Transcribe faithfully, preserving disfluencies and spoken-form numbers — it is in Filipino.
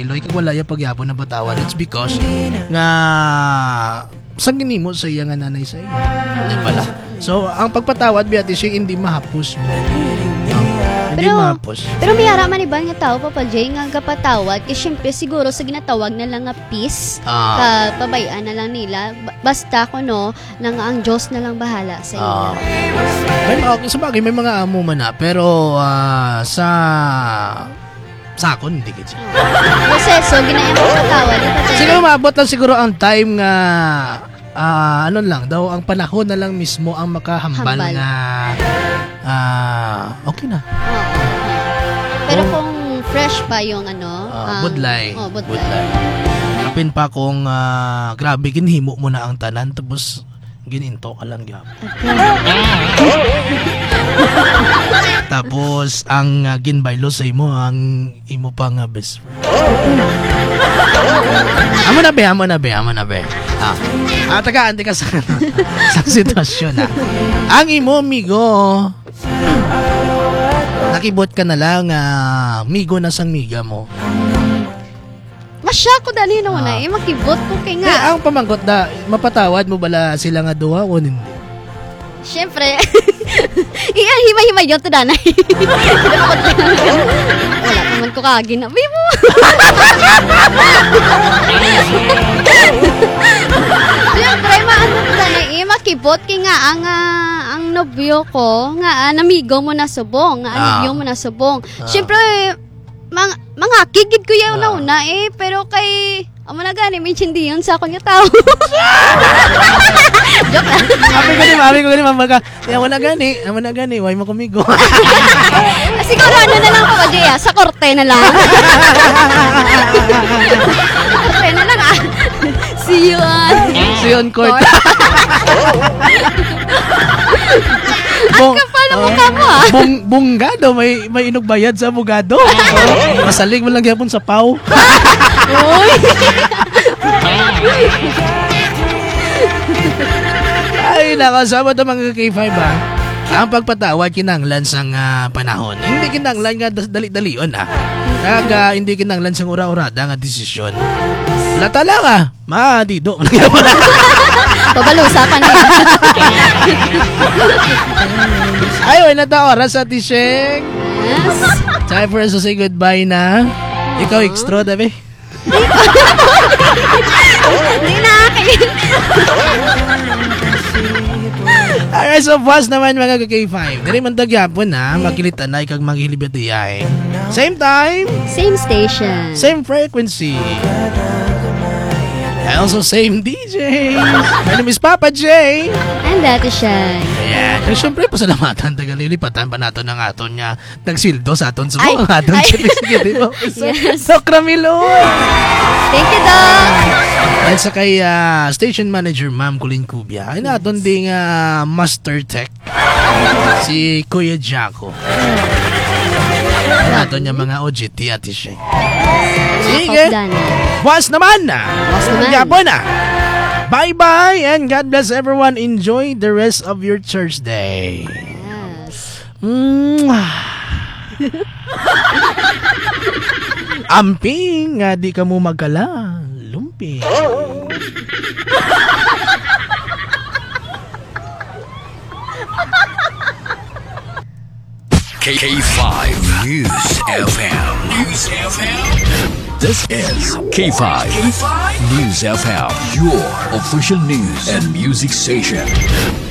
Iloy kag wala ya pagyapon na patawad. It's because nga sa ginimo sa iya nga nanay sa iya. Di pala. So, ang pagpatawad biya siya hindi mahapos. Hindi Pero, mahapos. pero may haraman iba nga tao, Papa J, nga kapatawad. Kasi syempre, siguro sa ginatawag na lang nga peace, Ah. ka, pabayaan na lang nila. Ba- Basta ko, no, nang ang Diyos na lang bahala sa ila. Ah. May, okay, sa bagay, may mga amo man na. Pero ah, sa sa akon, hindi kasi. Kasi, so, ginayang kapatawad. Papa J. Siguro maabot lang siguro ang time nga ah, ano lang daw, ang panahon na lang mismo ang makahambal Hambal. nga ah, okay na. Oo. Pero kung fresh pa yung ano, Ah, ang- budlay. Oh, budlay. Budlay. Kapin pa kung ah, grabe, ginhimo mo na ang tanan, tapos gininto ka lang gyapon. Tapos ang uh, ginbaylo sa imo ang imo pa nga best friend. Amo na be, amo na be, amo na be. Ah, ah taga anti ka sa, sa sitwasyon ah. Ang imo migo nakibot ka na lang ah, migo na sang miga mo. Masya ko dali no na, Ah. eh, makibot ko kay Eh, nga. ang pamangkot na mapatawad mo bala sila nga duha o hindi? Siyempre, iyan, himay-himay yun to danay. Wala naman ko kaginabi mo. Siyempre, maano to danay, eh, makibot kay nga ang, ah, ang nobyo ko, nga, ah, namigo mo na subong, nga, Ah. nobyo mo na subong. Ah. Siyempre, mang, mga kigid ko yaw Ah. na una, eh, pero kay, amo na gani, may hindi yun sa akong tao. Joke lang. Sabi ko ni mami ko ni mama ka, "Ya wala gani, amo na gani, why mo kumigo?" Ah, siguro ano na lang pa Jaya, sa korte na lang. Korte na lang ah. See you on. Si on court. Ang kapal na mukha mo ah. Bung bunggado may may inugbayad sa abogado. Masalig mo lang gyapon sa pau. Uy. Ay, nakasama ito mga K five ha. Ang pagpatawad kinanglan sang ah, panahon. Hindi kinanglan nga das- dali-dalion ha. Kag ah, hindi kinanglan sang ura-urada nga desisyon. Lata lang ah. Madido. Pabalusa ka na. Ay, wala na ta oras sa Tisheng. Yes. Time for us to say goodbye na. Ikaw extra, dabi. Hindi na akin. Alright, so buwas naman mga K five. Dili man tagyapon ha. Makilitan na ikag maghilibot iyay. Same time, Same station. same frequency. And also same D J. My name is Papa J. And that is siya. Ayan. And syempre, pasalamatan. Tagalilipatan pa natin ang aton nga nagsildo sa aton sa Ay, mga aton. ay. Sige, sige, di ba? Yes. Sokra Miloy. Thank you, Doc. At sa kay ah, station manager Ma'am Colleen Cubia. Ay naton ding ah, Master Tech. Si Kuya Jaco. Naton niya mga O G T at siya. Sige. Dana. Buwas naman na. Buwas naman. Yapon na. Bye-bye and God bless everyone. Enjoy the rest of your church day. Yes. Mwah. Amping nga di ka mo magkala. Lumping. K five News F M. News F M. This is K five News F M, your official news and music station.